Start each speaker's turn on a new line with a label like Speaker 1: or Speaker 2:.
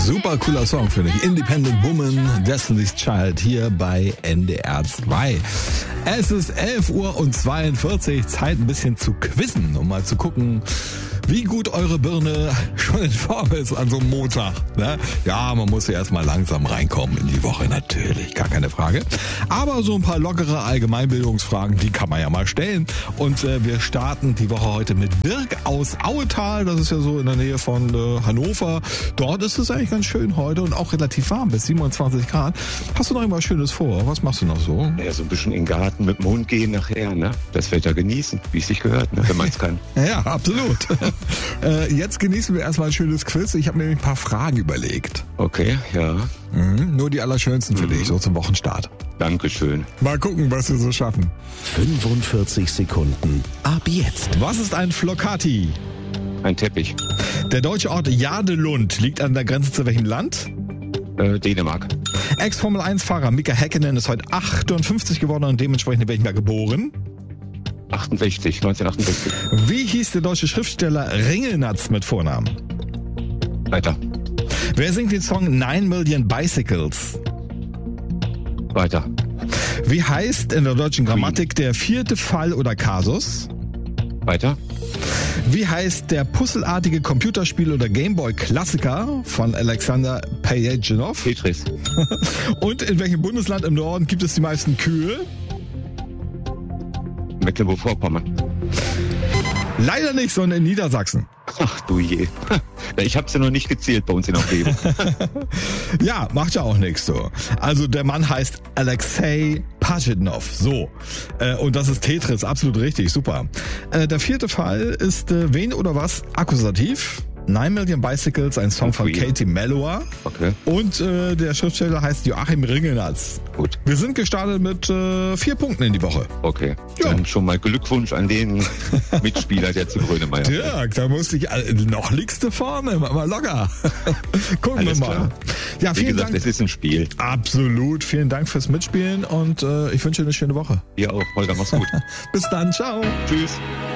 Speaker 1: Super cooler Song, finde ich. Independent Woman, Destiny's Child hier bei NDR 2. Es ist 11:42 Uhr, Zeit ein bisschen zu quizzen, um mal zu gucken, wie gut eure Birne schon in Form ist an so einem Montag. Ne? Ja, man muss ja erstmal langsam reinkommen in die Woche, natürlich, gar keine Frage. Aber so ein paar lockere Allgemeinbildungsfragen, die kann man ja mal stellen. Und wir starten die Woche heute mit Dirk aus Auetal. Das ist ja so in der Nähe von Hannover. Dort ist es eigentlich ganz schön heute und auch relativ warm, bis 27 Grad. Hast du noch irgendwas Schönes vor? Was machst du noch so?
Speaker 2: Ja, so ein bisschen in den Garten mit dem Hund gehen nachher, ne? Das Wetter genießen, wie es sich gehört, ne? Wenn man es kann.
Speaker 1: Ja, absolut. Jetzt genießen wir erstmal ein schönes Quiz. Ich habe mir ein paar Fragen überlegt.
Speaker 2: Okay, ja.
Speaker 1: Nur die allerschönsten für dich, so zum Wochenstart.
Speaker 2: Dankeschön.
Speaker 1: Mal gucken, was wir so schaffen.
Speaker 3: 45 Sekunden ab jetzt.
Speaker 1: Was ist ein Flocati?
Speaker 2: Ein Teppich.
Speaker 1: Der deutsche Ort Jardelund liegt an der Grenze zu welchem Land?
Speaker 2: Dänemark.
Speaker 1: Ex-Formel-1-Fahrer Mika Häkkinen ist heute 58 geworden und dementsprechend in welchem Jahr geboren?
Speaker 2: 1968.
Speaker 1: Wie hieß der deutsche Schriftsteller Ringelnatz mit Vornamen?
Speaker 2: Weiter.
Speaker 1: Wer singt den Song 9 Million Bicycles?
Speaker 2: Weiter.
Speaker 1: Wie heißt in der deutschen Grammatik der vierte Fall oder Kasus?
Speaker 2: Weiter.
Speaker 1: Wie heißt der puzzelartige Computerspiel- oder Gameboy-Klassiker von Alexander Pajitschinov?
Speaker 2: Tetris.
Speaker 1: Und in welchem Bundesland im Norden gibt es die meisten Kühe?
Speaker 2: Mecklenburg-Vorpommern.
Speaker 1: Leider nicht, sondern in Niedersachsen.
Speaker 2: Ach du je. Ich hab's ja noch nicht gezählt bei uns in der Umgebung.
Speaker 1: Ja, macht ja auch nichts so. Also der Mann heißt Alexei Pajitschinov. So. Und das ist Tetris, absolut richtig, super. Der vierte Fall ist wen oder was? Akkusativ. 9 Million Bicycles, ein Song von Katie Melua.
Speaker 2: Okay.
Speaker 1: Und der Schriftsteller heißt Joachim Ringelnatz.
Speaker 2: Gut.
Speaker 1: Wir sind gestartet mit 4 Punkten in die Woche.
Speaker 2: Okay.
Speaker 1: Ja.
Speaker 2: Dann schon mal Glückwunsch an den Mitspieler, der zu Grönemeyer.
Speaker 1: Dirk, da musste ich, noch liegst du vorne, mach mal locker. Gucken
Speaker 2: Alles
Speaker 1: wir mal.
Speaker 2: klar.
Speaker 1: Ja,
Speaker 2: Wie
Speaker 1: vielen
Speaker 2: gesagt,
Speaker 1: Dank.
Speaker 2: es ist ein Spiel.
Speaker 1: Absolut, vielen Dank fürs Mitspielen und ich wünsche dir eine schöne Woche.
Speaker 2: Dir auch, Holger, mach's gut.
Speaker 1: Bis dann, ciao.
Speaker 2: Tschüss.